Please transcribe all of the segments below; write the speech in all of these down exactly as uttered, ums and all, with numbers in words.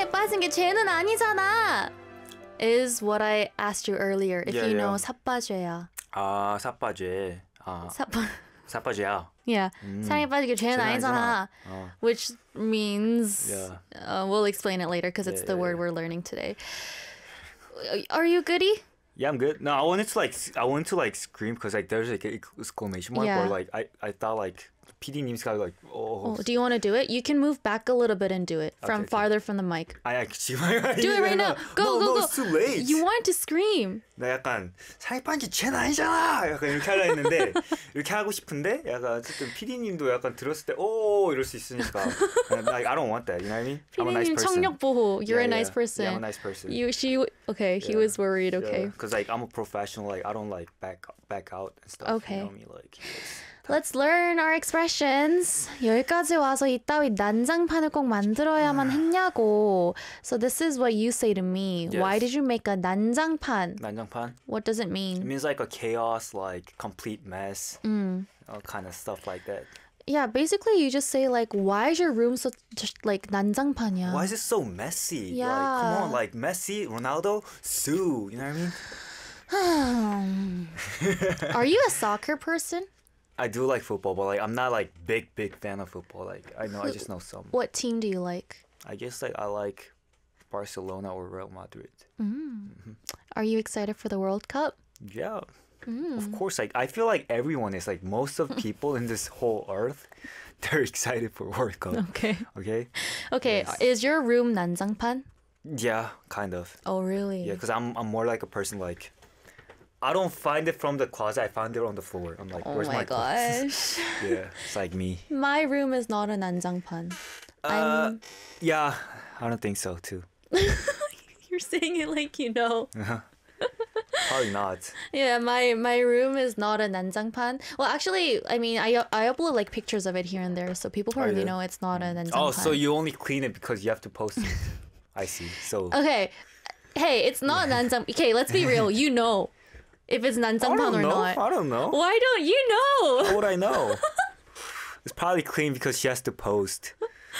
사랑에 빠진 게 죄는 아니잖아. Is what I asked you earlier. If Yeah, you yeah. know 삿바죄야. 아, 삿바죄. 아, 삿바. 삿바죄야. Yeah. 음. 사랑에 빠진 게 죄는 죄는 아니잖아. 아니잖아. 어. Which means Yeah. uh, we'll explain it later because it's Yeah, the yeah, word yeah. we're learning today. Are you goody? Yeah, I'm good. No, I wanted to like, s- I wanted to like scream because like there's like an exclamation mark Yeah. or like I, I thought like 피디님's got like oh. Oh, do you want to do it? You can move back a little bit and do it from Okay, okay. farther from the mic. I actually Do it right now. Go, no, go, no, go. it's too late. You wanted to scream. 나 약간 사랑에 빠진 게 죄는 아니잖아. 약간 이렇게 하려 했는데 이렇게 하고 싶은데 약간 어쨌든 피디님도 약간 들었을 때 오 이럴 수 있으니까 like I don't want that. You know what I mean? I'm a nice 피디님 person. 청력 보호. You're Yeah, a nice yeah. person. Yeah, I'm a nice person. You, she, okay. He Yeah. was worried. Okay. Because like I'm a professional. Like I don't like back back out and stuff. Okay. You know me? Like yes. Let's learn our expressions. 여기까지 와서 이따위 난장판을 꼭 만들어야만 했냐고. So this is what you say to me. Yes. Why did you make a 난장판? 난장판. What does it It mean? means like a chaos, like complete mess, Mm. all kind of stuff like that. Yeah, basically you just say like, why is your room so just like 난장판이야? Why is it so messy? Yeah. Like come on, like Messi, Ronaldo, Sue. You know what I mean? Are you a soccer person? I do like football, but like I'm not like big big fan of football. Like I know I just know some. What team do you like? I guess like I like Barcelona or Real Madrid. Are you excited for the World Cup? Yeah. Of course, like I feel like everyone is like most of people in this whole earth, they're excited for World Cup. Okay. Okay. Okay, Yes. is your room 난장판? Yeah, kind of. Oh, really? Yeah, because I'm I'm more like a person like I don't find it from the closet. I found it on the floor. I'm like, Oh where's my my, clothes? gosh. Yeah, it's like me. My room is not a 난장판. Uh, I'm- yeah, I don't think so too. You're saying it like you know. Probably not. Yeah, my my room is not a 난장판. Well, actually, I mean, I I upload like pictures of it here and there, so people probably yeah? know it's not a 난장판. Oh, so you only clean it because you have to post it. I see. So Okay. Hey, it's not 난장. Okay, let's be real. You know if it's I 난장판 don't or know. not. I don't know. Why don't you know? How would I know? It's probably clean because she has to post.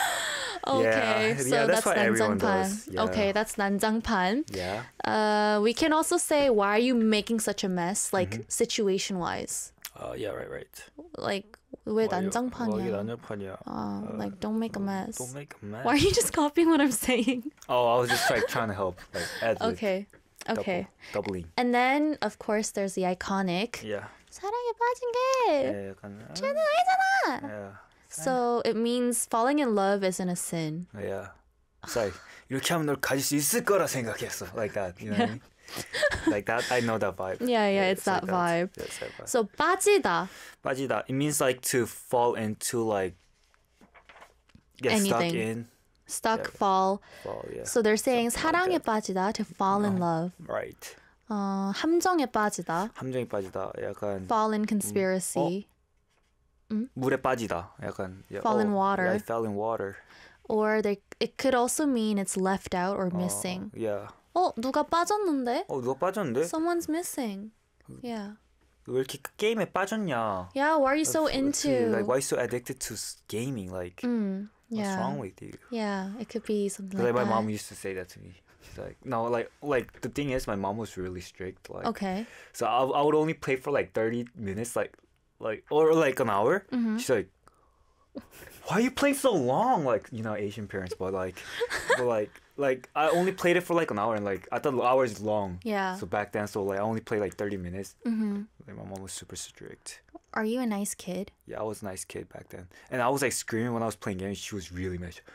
Okay, Yeah, so yeah, that's that's what everyone 난장판. does. Yeah. Okay, that's 난장판. Yeah. Uh, we can also say, why are you making such a mess? Like Mm-hmm. situation wise, Uh, yeah. Right. Right. like 왜 와, 이게 난장판이야? 난장판이야. Uh, like don't make a mess. Don't make a mess. Why are you just copying what I'm saying? Oh, I was just like trying to help. Like add lib. Okay, Double- okay. Doubling. And then of course there's the iconic Yeah. 사랑에 빠진 게 Yeah. 약간, uh, 죄는 아니잖아. yeah. So it means falling in love isn't a sin. Yeah. It's like 이렇게 하면 널 가질 수 있을 거라 생각했어. Like that. You know what I mean? Like that. I know that vibe. Yeah, yeah, it's like that vibe. Yeah, it's that vibe. So 빠지다. 빠지다. It means like to fall into like get stuck Anything. in. Stuck, Yeah. fall. Fall. Yeah. So they're saying Something like 사랑에 빠지다 to fall in love. Right. 어, 함정에 빠지다. 함정에 빠지다. 약간 Fall in conspiracy. 물에 빠지다. 약간 yeah, Fall in oh, water. Yeah, I fell in water. Or they, it could also mean it's left out or 어, missing. yeah. 어, 누가 빠졌는데? 어, 누가 빠졌는데? Someone's missing. Yeah. 왜 이렇게 게임에 빠졌냐? Yeah, why are you so Like, into... like why you so addicted to s- gaming? Like Mm, what's yeah. wrong with you? Yeah, it could be something Like, like my that. mom used to say that to me. She's like, no, like like the thing is, my mom was really strict. Like, Okay. so I, I would only play for like thirty minutes, like like or like an hour. Mm-hmm. She's like, why are you playing so long? Like, you know, Asian parents, but like, but like like I only played it for like an hour, and like I thought the hour is long. Yeah. So back then, so like I only played like thirty minutes. Mm-hmm. Like my mom was super strict. Are you a nice kid? Yeah, I was a nice kid back then, and I was like screaming when I was playing games. She was really mad.